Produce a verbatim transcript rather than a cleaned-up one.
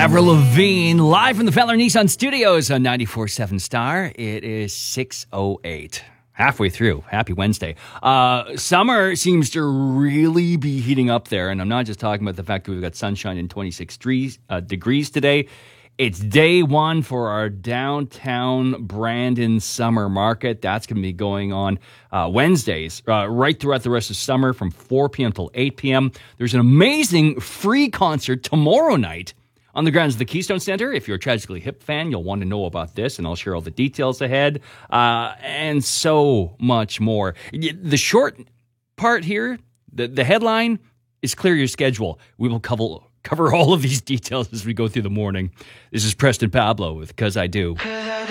Avril Lavigne, live from the Feller Nissan Studios on ninety-four point seven Star. It is six oh eight. Halfway through. Happy Wednesday. Uh, summer seems to really be heating up there, and I'm not just talking about the fact that we've got sunshine and twenty-six degrees, uh, degrees today. It's day one for our downtown Brandon summer market. That's going to be going on uh, Wednesdays, uh, right throughout the rest of summer from four p.m. till eight p.m. There's an amazing free concert tomorrow night on the grounds of the Keystone Center. If you're a Tragically Hip fan, you'll want to know about this, and I'll share all the details ahead, uh, and so much more. The short part here, the, the headline is clear your schedule. We will cover cover all of these details as we go through the morning. This is Preston Pablo with 'Cause I Do.